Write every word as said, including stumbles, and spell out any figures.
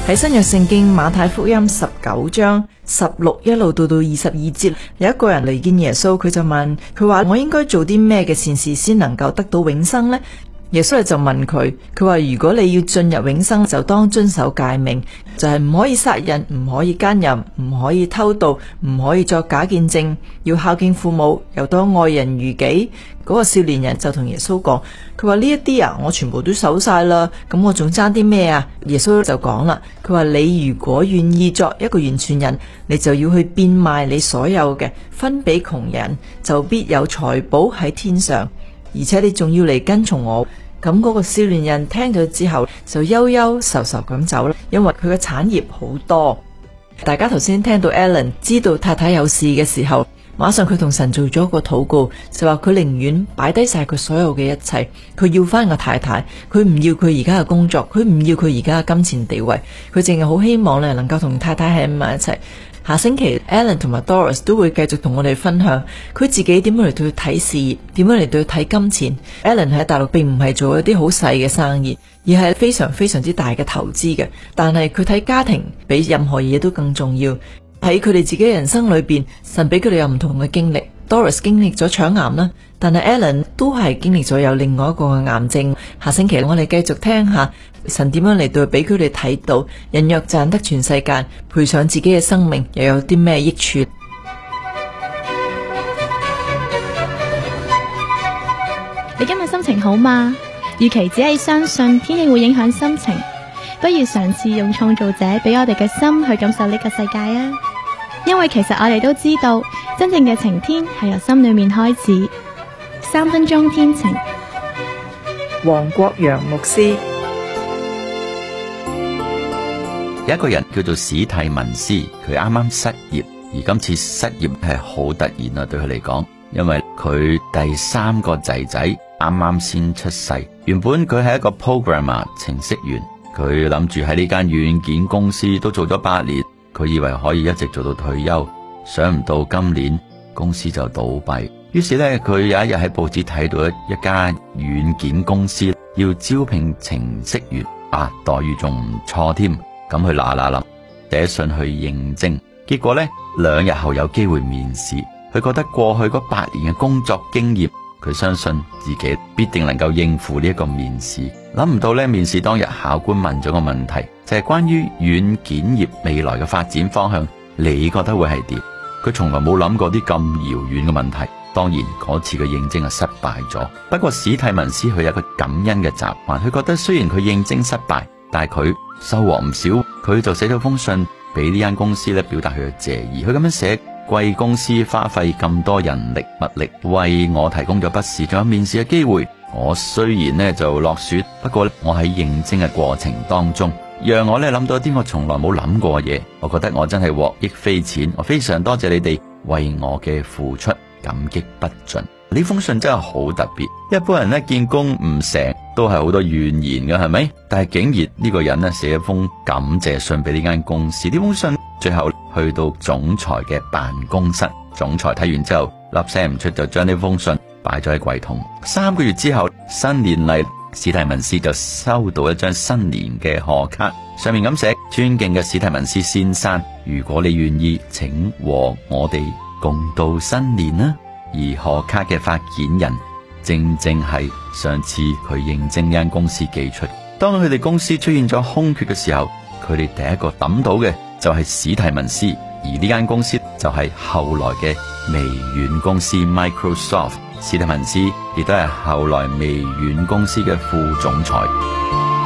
喺新約聖經馬太福音十九章十六一路到到二十二節，有一個人嚟見耶穌，佢就問佢話：我應該做啲咩嘅善事先能夠得到永生呢？耶穌就問佢，佢話如果你要進入永生，就當遵守誡命，就係唔可以殺人，唔可以奸淫，唔可以偷盜，唔可以作假見證，要孝敬父母，又當愛人如己。嗰個少年人就同耶穌講，佢話呢一啲啊，我全部都守晒啦，咁我仲爭啲咩啊？耶穌就講啦，佢話你如果願意作一個完全人，你就要去變賣你所有嘅，分俾窮人，就必有財寶喺天上，而且你仲要嚟跟從我。咁嗰個少年人聽咗之後就憂憂愁愁咁走啦，因為佢嘅產業好多。大家頭先聽到 Alan 知道太太有事嘅時候，馬上佢同神做咗個禱告，就話佢寧願擺低晒佢所有嘅一切，佢要翻個太太，佢唔要佢而家嘅工作，佢唔要佢而家嘅金錢地位，佢淨係好希望咧能夠同太太喺埋一齊。下星期 Alan 同埋 Doris 都會繼續同我哋分享佢自己點樣嚟到去睇事業，點樣嚟到去睇金錢。Alan 喺大陸並唔係做一啲好細嘅生意，而係非常非常之大嘅投資嘅，但係佢睇家庭比任何嘢都更重要。喺佢哋自己嘅人生裏邊，神俾佢哋有唔同嘅經歷。Doris 經歷咗腸癌啦，但係 Alan 都係經歷咗有另外一個嘅癌症。下星期我哋繼續聽下神點樣嚟到俾佢哋睇到，人若賺得全世界，賠上自己嘅生命，又有啲咩益處？ 你今日心情好嗎？與其只係相信天氣會影響心情，不如嘗試用創造者俾我哋嘅心去感受呢個世界啊！因為其實我哋都知道，真正嘅晴天係由心裏面開始。三分鐘天晴， 黃國陽牧師。 有一個人叫做史蒂文斯，佢啱啱失業，而今次失業係好突然啊，對佢嚟講，因為佢第三個仔仔啱啱先出世。原本佢係一個 programmer 程式員，佢諗住喺呢間軟件公司都做咗八年，佢以為可以一直做到退休，想唔到今年公司就倒閉。於是呢，佢有一日喺報紙睇到一家軟件公司要招聘程式員，啊，待遇仲唔錯添。咁佢嗱嗱臨寫信去應徵，結果呢，兩日後有機會面試。佢覺得過去嗰八年嘅工作經驗，佢相信自己必定能夠應付呢一個面試。諗唔到呢，面試當日考官問咗個問題，就係關於軟件業未來嘅發展方向，你覺得會係點？佢從來冇諗過啲咁遙遠嘅問題。當然嗰次嘅應徵係失敗咗，不過史蒂文斯佢有一個感恩嘅習慣，佢覺得雖然佢應徵失敗，但係佢收穫唔少，佢就寫咗封信俾呢間公司咧，表達佢嘅謝意。佢咁樣寫：貴公司花費咁多人力物力為我提供咗筆試，仲有面試嘅機會。我雖然呢就落選，不過我喺應徵嘅過程當中，讓我咧諗到一啲我從來冇諗過嘅嘢。我覺得我真係獲益非淺，我非常多謝你哋為我嘅付出，感激不盡。呢封信真係好特別，一般人呢見工唔成都係好多怨言嘅，係咪？但係竟然呢個人呢寫一封感謝信俾呢間公司。呢封信最後去到總裁嘅辦公室，總裁睇完之後粒聲唔出，就將呢封信擺咗喺櫃桶。三個月之後，新年嚟，史蒂文斯就收到一張新年嘅賀卡，上面咁寫：尊敬嘅史蒂文斯先生，如果你願意，請和我哋共度新年啦。而賀卡嘅發件人正正係上次佢應徵間公司寄出。當佢哋公司出現咗空缺嘅時候，佢哋第一個諗到嘅就係史蒂文斯，而呢間公司就係後來嘅微軟公司 Microsoft。史蒂文斯亦都係後來微軟公司嘅副總裁。